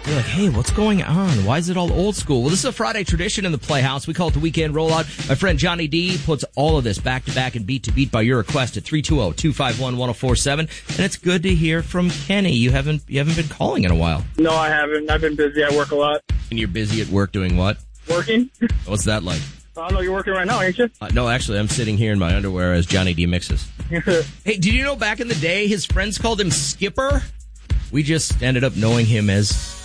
You're like, hey, what's going on? Why is it all old school? Well, this is a Friday tradition in the Playhouse. We call it the Weekend Rollout. My friend Johnny D puts all of this back to back and beat to beat by your request at 320-251-1047. And it's good to hear from Kenny. You haven't been calling in a while. No, I haven't. I've been busy. I work a lot. And you're busy at work doing what? Working. What's that like? I know you're working right now, ain't you? No, actually, I'm sitting here in my underwear as Johnny D mixes. Hey, did you know back in the day his friends called him Skipper? We just ended up knowing him as